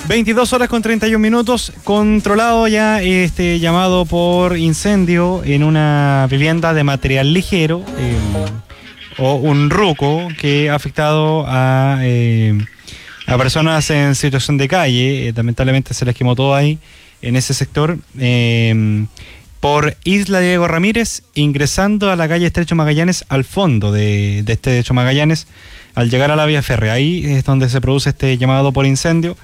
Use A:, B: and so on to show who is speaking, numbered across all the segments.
A: 22 horas con 31 minutos, controlado ya este llamado por incendio en una vivienda de material ligero, o un ruco que ha afectado a personas en situación de calle. Lamentablemente se les quemó todo ahí, en ese sector, por Isla Diego Ramírez, ingresando a la calle Estrecho Magallanes, al fondo de este Estrecho Magallanes, al llegar a la vía férrea. Ahí es donde se produce este llamado por incendio.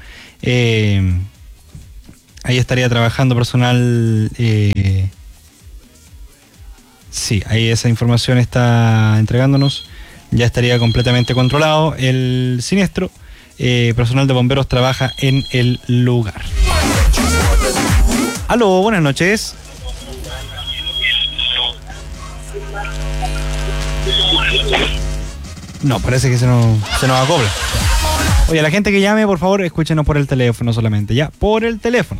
A: Ahí estaría trabajando personal. Sí, ahí esa información está entregándonos. Ya estaría completamente controlado el siniestro. Personal de bomberos trabaja en el lugar. Aló, buenas noches. No, parece que se nos acopla. Oye, a la gente que llame, por favor, escúchenos por el teléfono solamente. Ya, por el teléfono.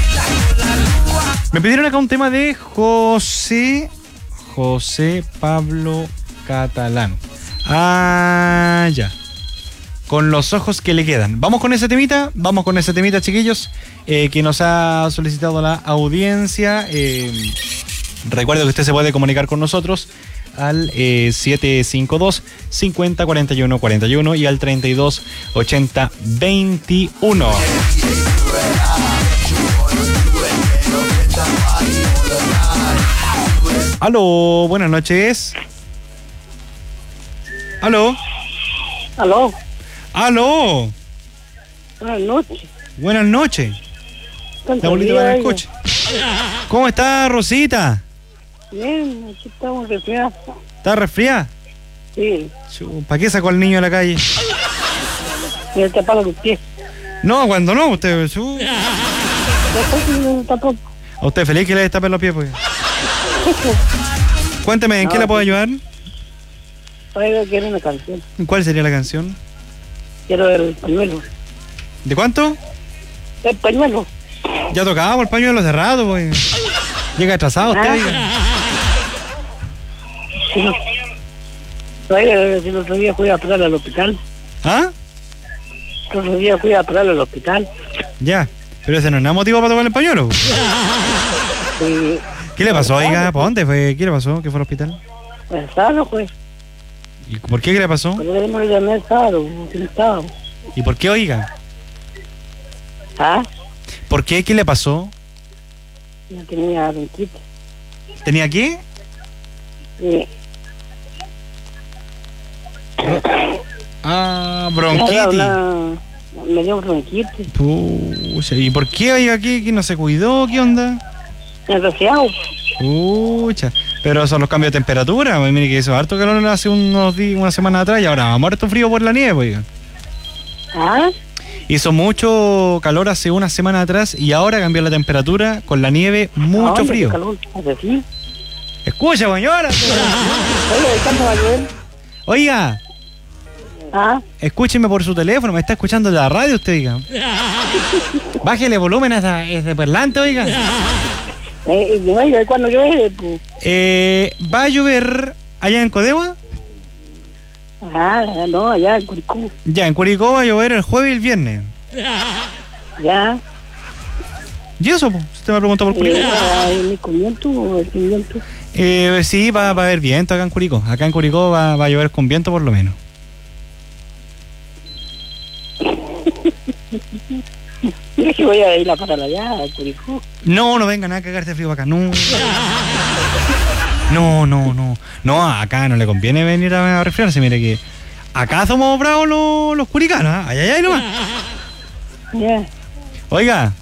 A: Me pidieron acá un tema de José Pablo Catalán. Ah, ya. Con los ojos que le quedan. Vamos con ese temita, chiquillos, que nos ha solicitado la audiencia. Recuerdo que usted se puede comunicar con nosotros al 752-50-41-41 y al 32-80-21. Aló, buenas noches. Aló.
B: Aló.
A: Aló.
B: Buenas noches.
A: Buenas noches. La bolita va en el coche. ¿Cómo está, Rosita?
B: Bien, aquí estamos resfriados.
A: ¿Está resfriada?
B: Sí.
A: ¿Para qué sacó al niño de la calle?
B: Me taparon los pies.
A: No, cuando no, usted.
B: Tampoco.
A: ¿A usted feliz que le destapen los pies? Pues? Cuénteme, ¿en qué le puedo ayudar?
B: Oiga, quiero una canción.
A: ¿Cuál sería la canción?
B: Quiero el pañuelo.
A: ¿De cuánto?
B: El pañuelo.
A: Ya tocábamos el pañuelo hace rato, pues. Llega atrasado usted, oiga.
B: Sí, no. Oiga, si el otro día fui a parar al hospital.
A: ¿Ah?
B: El otro día fui a parar al hospital.
A: Ya, pero ese no es nada motivo para tocar el pañuelo.
B: Sí.
A: ¿Qué le pasó, oiga? ¿Para dónde fue? ¿Qué le pasó? ¿Qué fue al hospital?
B: El sábado, pues.
A: ¿Y por qué le pasó?
B: Pero no le llamé el sábado, no estaba.
A: ¿Y por qué, oiga?
B: ¿Ah?
A: ¿Por qué? ¿Qué le pasó?
B: Ya tenía bronquitis.
A: ¿Tenía qué?
B: Sí.
A: Bronquitis.
B: Me dio bronquitis.
A: Pucha, ¿y por qué, oiga, aquí no se cuidó? ¿Qué onda?
B: Desgraciado.
A: Pucha, pero son los cambios de temperatura. Pues mire que hizo harto calor hace unos días, una semana atrás, y ahora vamos a harto frío por la nieve, oiga.
B: ¿Ah?
A: Hizo mucho calor hace una semana atrás y ahora cambió la temperatura con la nieve, mucho frío.
B: Calor, ¿sí?
A: Escucha, señora.
B: Oye, ¿cuándo va a llover?
A: Oiga.
B: ¿Ah?
A: Escúcheme por su teléfono, me está escuchando de la radio usted, oiga. Bájele volumen a ese parlante, oiga.
B: Oiga, ¿cuándo llueve?
A: ¿Va a llover allá en Codegua?
B: Ah, no, allá en Curicó.
A: Ya, en Curicó va a llover el jueves y el viernes.
B: Ya.
A: ¿Y eso, pues? Usted me preguntó por Curicó.
B: ¿El comienzo o el viento?
A: Sí, va a haber viento acá en Curicó. Acá en Curicó va a llover con viento por lo menos.
B: ¿Crees que voy a ir a parar allá, a Curicó?
A: No vengan a cagarse frío acá, no. No, acá no le conviene venir a resfriarse, mire que acá somos bravos los curicanos, ¿eh? Ay, nomás.
B: Ya.
A: Oiga.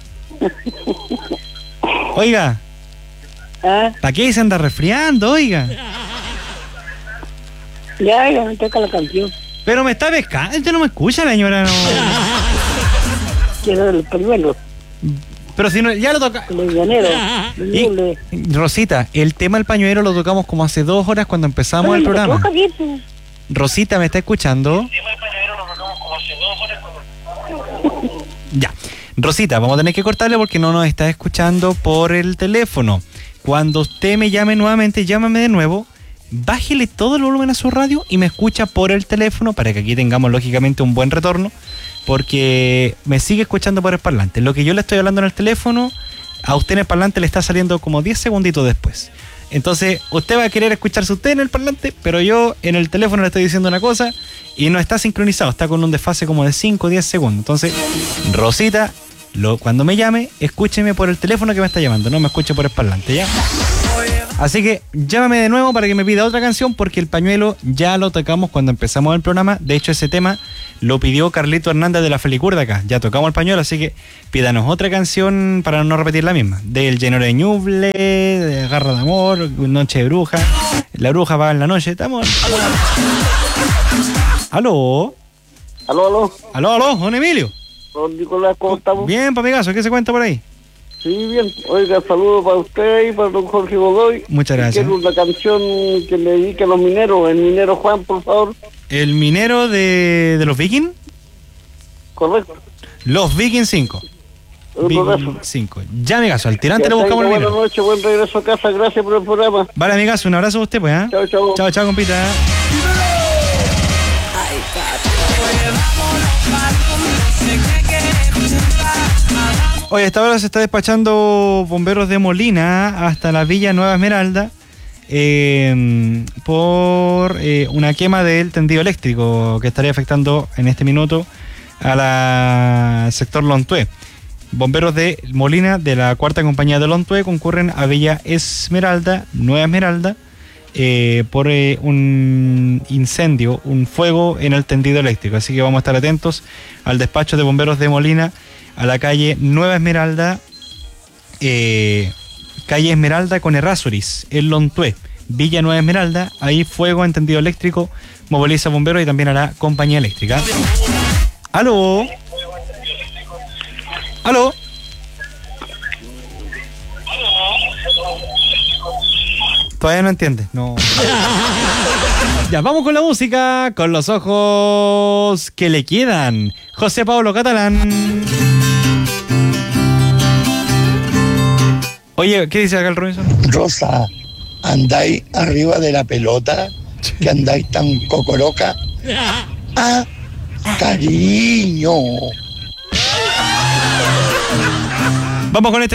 B: ¿Ah?
A: ¿Para qué se anda resfriando, oiga?
B: Ya, me toca la canción.
A: Pero me está pescando, usted no me escucha, la señora, no.
B: Quiero el pañuelo.
A: Pero si no, ya lo toca.
B: El llanero.
A: Rosita, el tema del pañuelo lo tocamos como hace 2 horas cuando empezamos el programa.
B: Toca bien, pues.
A: Rosita, ¿me está escuchando? Ya. Rosita, vamos a tener que cortarle porque no nos está escuchando por el teléfono. Cuando usted me llame nuevamente, llámame de nuevo, bájele todo el volumen a su radio y me escucha por el teléfono para que aquí tengamos lógicamente un buen retorno porque me sigue escuchando por el parlante. Lo que yo le estoy hablando en el teléfono, a usted en el parlante le está saliendo como 10 segunditos después. Entonces, usted va a querer escucharse usted en el parlante, pero yo en el teléfono le estoy diciendo una cosa y no está sincronizado, está con un desfase como de 5 o 10 segundos. Entonces, Rosita, cuando me llame, escúcheme por el teléfono que me está llamando, no me escuche por el parlante, ¿ya? Así que llámame de nuevo para que me pida otra canción, porque el pañuelo ya lo tocamos cuando empezamos el programa. De hecho, ese tema lo pidió Carlito Hernández de la Felicurda acá. Ya tocamos el pañuelo, así que pídanos otra canción para no repetir la misma. Del Llenore de Ñuble, de Garra de Amor, Noche de Bruja. La bruja va en la noche. Estamos. ¿Aló? ¿Aló, don Emilio?
B: Don Nicolás, ¿cómo estamos?
A: Bien, papigazo, ¿qué se cuenta por ahí?
B: Sí, bien. Oiga, saludos para usted y para don Jorge Godoy.
A: Muchas gracias.
B: Quiero una canción que le dedique a los mineros. El minero Juan, por favor.
A: ¿El minero de los Vikings?
B: Correcto.
A: Los Vikings 5. Vikings 5. Ya, amigazo, al tirante le buscamos el minero.
B: Buenas noches, buen regreso a casa. Gracias por el programa.
A: Vale, amigazo, un abrazo a usted, pues, ¿eh?
B: Chao.
A: Chao, compita. Oye, a esta hora se está despachando bomberos de Molina hasta la Villa Nueva Esmeralda por una quema del tendido eléctrico que estaría afectando en este minuto al sector Lontué. Bomberos de Molina de la cuarta compañía de Lontué concurren a Villa Esmeralda, Nueva Esmeralda, por un incendio, un fuego en el tendido eléctrico. Así que vamos a estar atentos al despacho de bomberos de Molina a la calle Nueva Esmeralda, calle Esmeralda con Errázuriz, en Lontué, Villa Nueva Esmeralda. Ahí fuego en tendido eléctrico, moviliza bomberos y también a la compañía eléctrica. ¿Aló? Todavía no entiende, no. Ya, vamos con la música, con los ojos que le quedan. José Pablo Catalán. Oye, ¿qué dice acá el Robinson?
C: Rosa, andáis arriba de la pelota, que andáis tan cocoroca. Ah, cariño.
A: Vamos con este